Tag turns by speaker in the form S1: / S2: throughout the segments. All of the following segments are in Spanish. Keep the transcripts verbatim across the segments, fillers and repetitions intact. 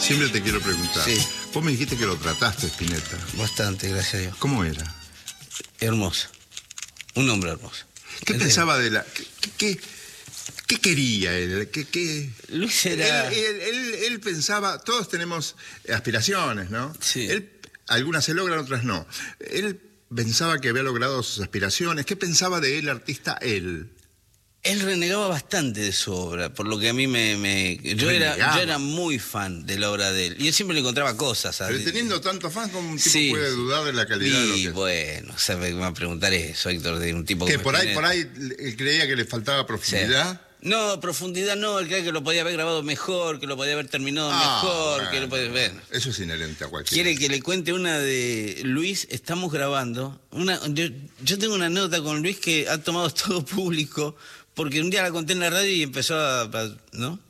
S1: Siempre te quiero preguntar.
S2: Sí.
S1: Vos me dijiste que lo trataste, Spinetta.
S2: Bastante, gracias a Dios.
S1: ¿Cómo era?
S2: Hermoso. Un hombre hermoso.
S1: ¿Qué
S2: Es
S1: pensaba de la... ¿Qué, qué, qué quería él? ¿Qué, qué...
S2: Luis era...
S1: Él, él, él, él pensaba... Todos tenemos aspiraciones, ¿no?
S2: Sí.
S1: Él, algunas se logran, otras no. Él pensaba que había logrado sus aspiraciones. ¿Qué pensaba de él, artista, él?
S2: Él renegaba bastante de su obra, por lo que a mí me... me... Yo, era, yo era muy fan de la obra de él. Y él siempre le encontraba cosas. ¿Sabes?
S1: Pero teniendo tantos fans, ¿cómo un tipo
S2: Sí.
S1: puede dudar de la calidad
S2: y,
S1: de lo que...
S2: bueno, ¿sabes? Me va a preguntar eso, Héctor, de un tipo...
S1: Que
S2: como
S1: por ahí,
S2: Spinetta.
S1: por ahí él creía que le faltaba profundidad.
S2: Sí. No, profundidad no, él creía que lo podía haber grabado mejor, que lo podía haber terminado
S1: Ah,
S2: mejor,
S1: bueno,
S2: que lo podía... Bueno.
S1: Eso es inherente a cualquiera.
S2: ¿Quiere que le cuente una de Luis? Estamos grabando. Una, yo, yo tengo una anécdota con Luis que ha tomado todo público, porque un día la conté en la radio y empezó a... a- ¿no?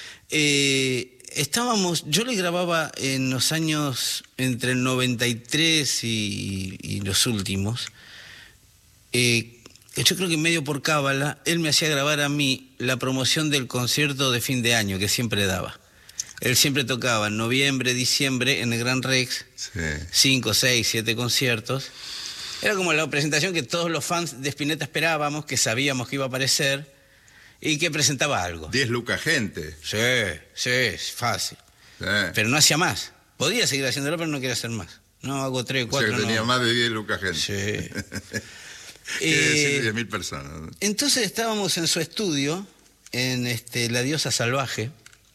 S2: Eh, estábamos... Yo le grababa en los años entre el noventa y tres y, y los últimos. Eh, yo creo que medio por cábala, él me hacía grabar a mí la promoción del concierto de fin de año que siempre daba. Él siempre tocaba en noviembre, diciembre en el Gran Rex,
S1: Sí.
S2: cinco, seis, siete conciertos. Era como la presentación que todos los fans de Spinetta esperábamos, que sabíamos que iba a aparecer y que presentaba algo.
S1: Diez lucas gente.
S2: Sí, sí, es fácil.
S1: Sí.
S2: Pero no hacía más. Podía seguir haciéndolo, pero no quería hacer más. No, hago tres,
S1: O sea
S2: cuatro,
S1: que tenía
S2: no.
S1: más de diez lucas gente.
S2: Sí.
S1: Quiere decir
S2: Eh,
S1: diez mil personas.
S2: Entonces estábamos en su estudio, en este, La Diosa Salvaje,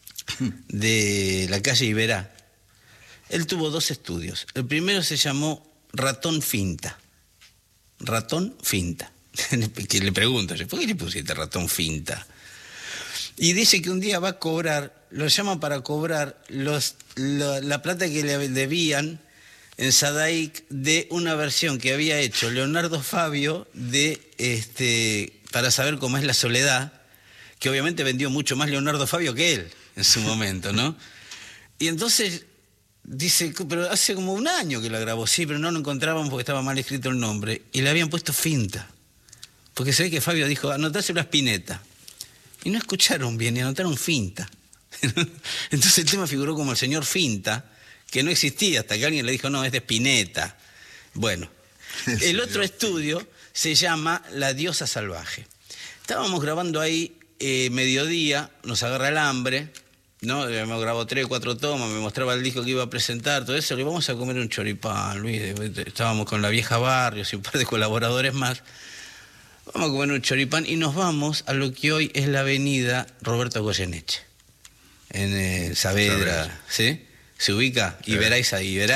S2: de la calle Iberá. Él tuvo dos estudios. El primero se llamó Ratón Finta. Ratón Finta. Que le pregunto, ¿por qué le pusiste Ratón Finta? Y dice que un día va a cobrar, lo llaman para cobrar los, la, la plata que le debían en Sadaic de una versión que había hecho Leonardo Fabio de este Para saber cómo es la soledad, que obviamente vendió mucho más Leonardo Fabio que él en su momento, ¿no? Y entonces dice, pero hace como un año que la grabó, sí, pero no lo encontraban porque estaba mal escrito el nombre, y le habían puesto Finta, porque se ve que Fabio dijo, anotáselo a Spinetta, y no escucharon bien, y anotaron Finta. Entonces el tema figuró como el señor Finta, que no existía, hasta que alguien le dijo, no, es de Spinetta. Bueno, el otro estudio se llama La Diosa Salvaje. Estábamos grabando ahí eh, mediodía, nos agarra el hambre, ¿no? Me grabó tres, cuatro tomas, me mostraba el disco que iba a presentar, todo eso, le vamos a comer un choripán, Luis. Estábamos con la vieja Barrios y un par de colaboradores más. Vamos a comer un choripán y nos vamos a lo que hoy es la avenida Roberto Goyeneche, en eh, Saavedra, ¿sí? ¿Se ubica? Iberá y Sa- Iberá.